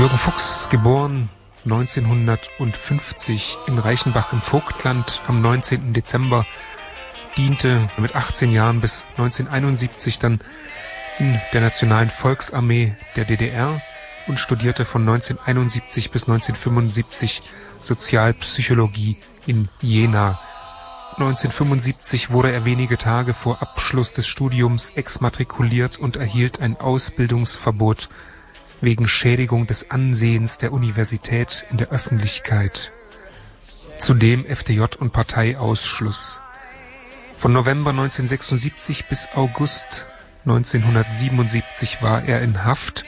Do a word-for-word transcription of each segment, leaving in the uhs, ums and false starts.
Jürgen Fuchs, geboren neunzehnhundertfünfzig in Reichenbach im Vogtland am neunzehnten Dezember, diente mit achtzehn Jahren bis neunzehnhunderteinundsiebzig dann in der Nationalen Volksarmee der D D R und studierte von neunzehnhunderteinundsiebzig bis neunzehnhundertfünfundsiebzig Sozialpsychologie in Jena. neunzehnhundertfünfundsiebzig wurde er wenige Tage vor Abschluss des Studiums exmatrikuliert und erhielt ein Ausbildungsverbot wegen Schädigung des Ansehens der Universität in der Öffentlichkeit. Zudem F D J und Parteiausschluss. Von November neunzehnhundertsechsundsiebzig bis August neunzehnhundertsiebenundsiebzig war er in Haft.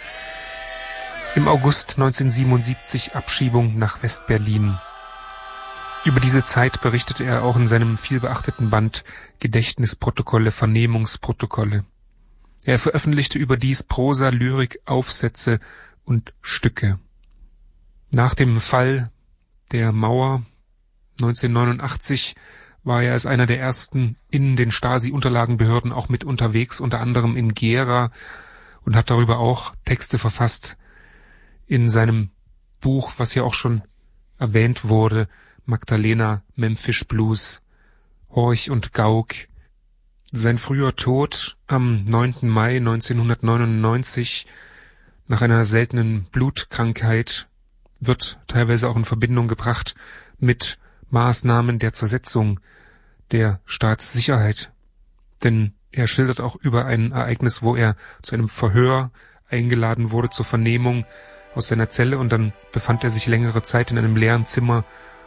Im August neunzehnhundertsiebenundsiebzig Abschiebung nach West-Berlin. Über diese Zeit berichtete er auch in seinem vielbeachteten Band Gedächtnisprotokolle, Vernehmungsprotokolle. Er veröffentlichte überdies Prosa, Lyrik, Aufsätze und Stücke. Nach dem Fall der Mauer neunzehnhundertneunundachtzig war er als einer der ersten in den Stasi-Unterlagenbehörden auch mit unterwegs, unter anderem in Gera, und hat darüber auch Texte verfasst in seinem Buch, was ja auch schon erwähnt wurde, Magdalena Memfish Blues, Horch und Gauck. Sein früher Tod am neunten Mai neunzehnhundertneunundneunzig nach einer seltenen Blutkrankheit wird teilweise auch in Verbindung gebracht mit Maßnahmen der Zersetzung der Staatssicherheit. Denn er schildert auch über ein Ereignis, wo er zu einem Verhör eingeladen wurde zur Vernehmung aus seiner Zelle, und dann befand er sich längere Zeit in einem leeren Zimmer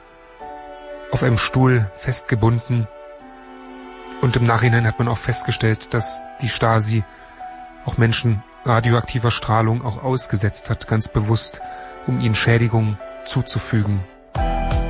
auf einem Stuhl festgebunden. Und im Nachhinein hat man auch festgestellt, dass die Stasi auch Menschen radioaktiver Strahlung auch ausgesetzt hat, ganz bewusst, um ihnen Schädigungen zuzufügen.